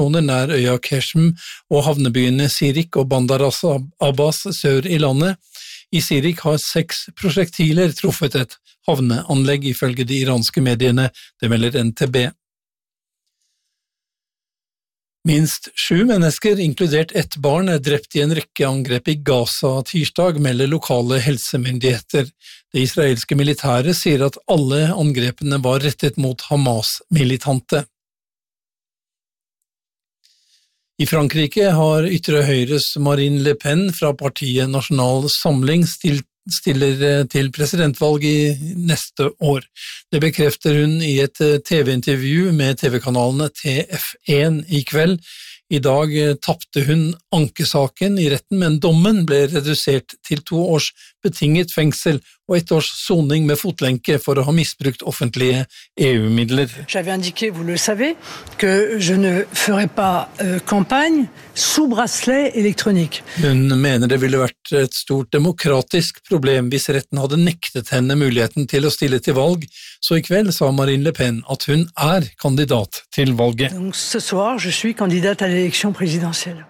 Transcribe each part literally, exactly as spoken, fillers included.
nær øya Keshm og havnebyene Sirik og Bandar Abbas sør i landet. I Sirik har seks prosjektiler truffet et havneanlegg ifølge de iranske mediene, det melder N T B. Minst sju mennesker, inkludert ett barn, er drept i en rekke angrep i Gaza tirsdag, melder lokale helsemyndigheter. Det israelske militæret sier at alle angrepene var rettet mot Hamas-militante. I Frankrike har ytre høyres Marine Le Pen fra partiet Nasjonal Samling stilt stiller til presidentvalg i neste år. Det bekrefter hun i et T V-intervju med T V-kanalene T F én i kveld. I dag tappte hun ankesaken i retten, men dommen ble redusert til to års betinget fengsel og ett års soning med fotlenke for å ha misbrukt offentlige E U-midler. J'avais indiqué, vous le savez, que je ne ferai pas euh, campagne sous bracelet électronique. Hun mener det ville vært et stort demokratisk problem hvis retten hadde nektet henne muligheten til å stille til valg, så i kveld sa Marine Le Pen at hun er kandidat til valget. Donc ce soir, je suis candidate à l'élection présidentielle.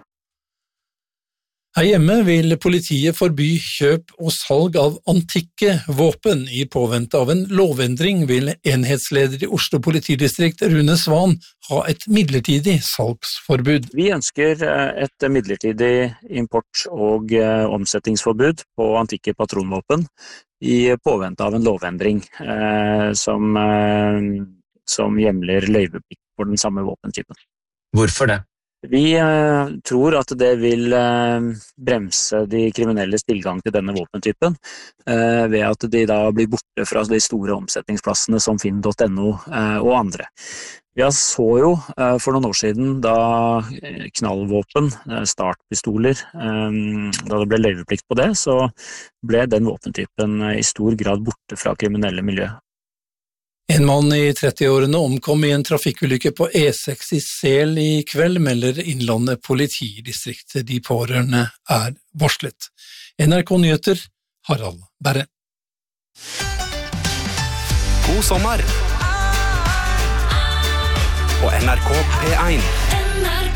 Her hjemme vil politiet forby kjøp og salg av antikke våpen. I påvente av en lovendring vil enhetsleder i Oslo politidistrikt Rune Svan ha et midlertidig salgsforbud. Vi ønsker et midlertidig import- og omsetningsforbud på antikke patronvåpen i påvente av en lovendring eh, som, eh, som hjemler løyveplikt for den samme våpentypen. Hvorfor det? Vi eh, tror at det vil eh, bremse de kriminelles tilgang til denne våpentypen eh, ved at de da blir borte fra de store omsetningsplassene som finn punktum no eh, og andre. Vi så jo eh, for noen år siden da knallvåpen, eh, startpistoler, eh, da det ble løyveplikt på det, så ble den våpentypen eh, i stor grad borte fra kriminelle miljø. En mann i trettiårene omkom i en trafikkulykke på E seks i Sel i kveld, melder Innlandet politidistrikt. De pårørende er varslet. N R K Nyheter, Harald Berre. God sommer! På N R K P én.